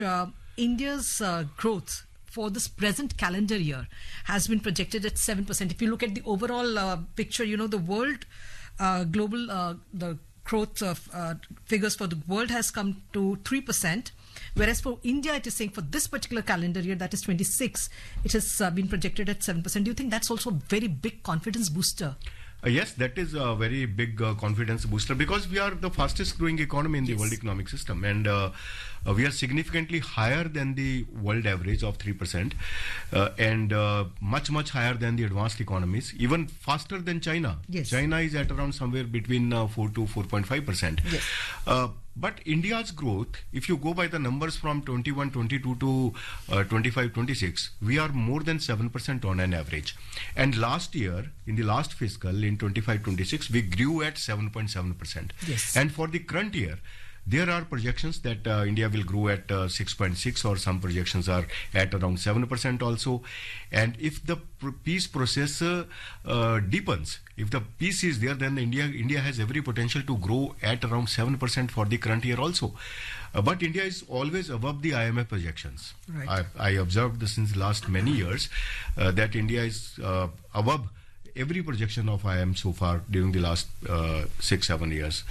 India's growth for this present calendar year has been projected at 7%. If you look at the overall picture, the world global the growth figures for the world has come to 3%. Whereas for India, it is saying for this particular calendar year, that is 26, it has been projected at 7%. Do you think that's also a very big confidence booster? Yes, that is a very big confidence booster because we are the fastest growing economy in the world economic system, and we are significantly higher than the world average of 3%, and much higher than the advanced economies, even faster than China. Yes. China is at around somewhere between 4 to 4.5%. Yes. But India's growth, if you go by the numbers from 21-22 to 25-26, we are more than 7% on an average. And last year, in the last fiscal, in 25-26, we grew at 7.7%. Yes. And for the current year, there are projections that India will grow at 6.6, or some projections are at around 7% also. And if the peace process deepens, if the peace is there, then India has every potential to grow at around 7% for the current year also. But India is always above the IMF projections. Right. I observed this since last many years that India is above every projection of IMF so far during the last 6-7 years.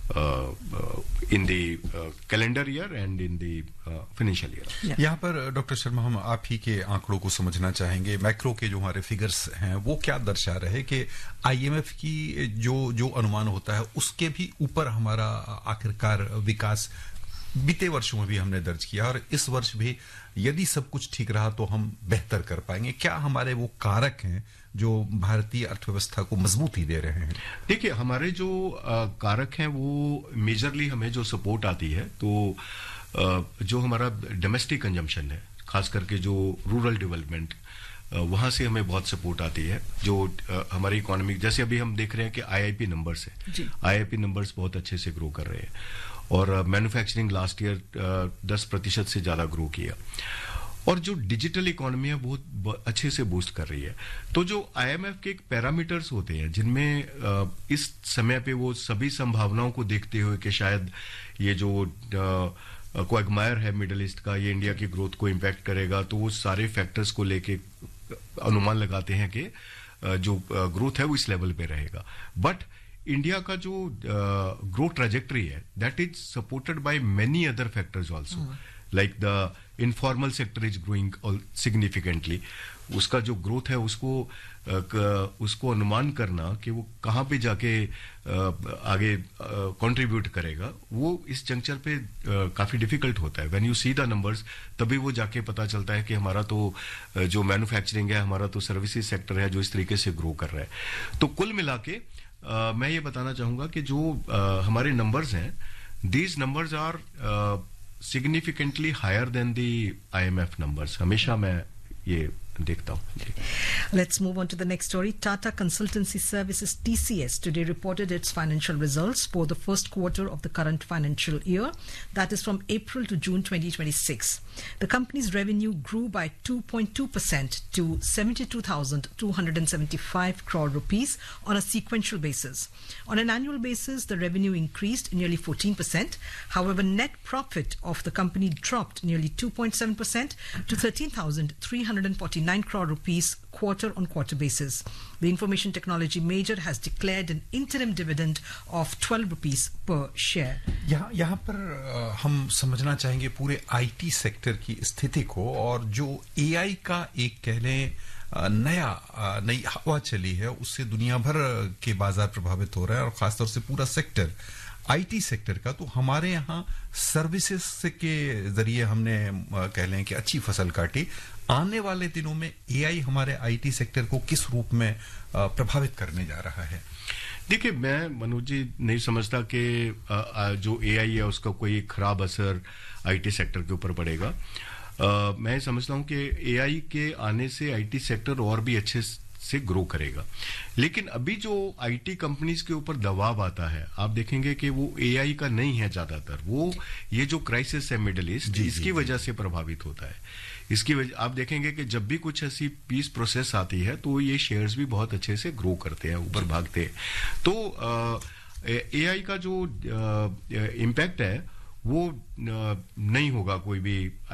In the calendar year and in the financial year. यहाँ पर doctor Sharma हम आप ही के आंकड़ों को समझना चाहेंगे। Macro के जो हमारे फिगर्स हैं वो क्या दर्शा रहे हैं कि आईएमएफ की जो अनुमान होता है उसके भी ऊपर हमारा आखिरकार विकास बीते वर्षों में भी हमने दर्ज किया, और इस वर्ष भी यदि सब कुछ ठीक रहा तो हम बेहतर कर पाएंगे। क्या हमारे वो कारक हैं जो भारतीय अर्थव्यवस्था को मजबूती दे रहे हैं? देखिए, हमारे जो कारक हैं वो मेजरली हमें जो सपोर्ट आती है, तो जो हमारा डोमेस्टिक कंजम्पशन है, खास करके जो रूरल डेवलपमेंट, वहां से हमें बहुत सपोर्ट आती है। जो हमारी इकोनॉमी, जैसे अभी हम देख रहे हैं कि आईआईपी नंबर्स है, आईआईपी नंबर्स बहुत अच्छे से ग्रो कर रहे हैं, और मैन्युफैक्चरिंग लास्ट ईयर 10% से ज्यादा ग्रो किया, और जो डिजिटल इकोनॉमी है बहुत अच्छे से बूस्ट कर रही है। तो जो आईएमएफ के पैरामीटर्स होते हैं जिनमें इस समय पे वो सभी संभावनाओं को देखते हुए कि शायद ये जो क्वागमायर है मिडिल ईस्ट का, ये इंडिया की ग्रोथ को इम्पैक्ट करेगा, तो वो सारे फैक्टर्स को लेके अनुमान लगाते हैं कि जो ग्रोथ है वो इस लेवल पे रहेगा। बट इंडिया का जो ग्रोथ ट्रेजेक्टरी है, that is supported by many other factors also, like the informal sector is growing significantly. उसका जो ग्रोथ है उसको अनुमान करना कि वो कहाँ पे जाके आगे कंट्रीब्यूट करेगा, वो इस जंक्चर पे काफी डिफिकल्ट होता है। When you see the numbers, तभी वो जाके पता चलता है कि हमारा तो जो मैन्युफैक्चरिंग है, हमारा तो सर्विसेज सेक्टर है जो इस तरीके से ग्रो कर रहा है। तो कुल मिला के मैं ये बताना चाहूंगा कि जो हमारे नंबर्स हैं, these numbers are significantly higher than the IMF numbers. हमेशा मैं ये देखता हूँ। Let's move on to the next story. Tata Consultancy Services TCS today reported its financial results for the first quarter of the current financial year, that is from April to June 2026. The company's revenue grew by 2.2% to 72,275 crore rupees on a sequential basis. On an annual basis, the revenue increased nearly 14%. However, net profit of the company dropped nearly 2.7% to 13,349 crore rupees quarter-on-quarter basis. The information technology major has declared an interim dividend of 12 rupees per share. यहाँ पर हम समझना चाहेंगे पूरे IT sector की स्थिति को, और जो एआई का एक कह लें नई हवा चली है, उससे दुनिया भर के बाजार प्रभावित हो रहा है, और खासतौर से पूरा सेक्टर आईटी सेक्टर का। तो हमारे यहाँ सर्विसेज के जरिए हमने कह लें कि अच्छी फसल काटी। आने वाले दिनों में एआई हमारे आईटी सेक्टर को किस रूप में प्रभावित करने जा रहा है? देखिए, मैं मनोज जी नहीं समझता कि जो एआई है उसका कोई खराब असर आईटी सेक्टर के ऊपर पड़ेगा। मैं समझता हूं कि एआई के आने से आईटी सेक्टर और भी अच्छे से ग्रो करेगा। लेकिन अभी जो आईटी कंपनीज के ऊपर दबाव आता है, आप देखेंगे कि वो एआई का नहीं है ज्यादातर, वो ये जो क्राइसिस है मिडिल ईस्ट, इसकी वजह से प्रभावित होता है। इसकी वजह आप देखेंगे कि जब भी कुछ ऐसी पीस प्रोसेस आती है तो ये शेयर्स भी बहुत अच्छे से ग्रो करते हैं, ऊपर भागते हैं। तो एआई का जो इम्पैक्ट है वो नहीं होगा कोई भी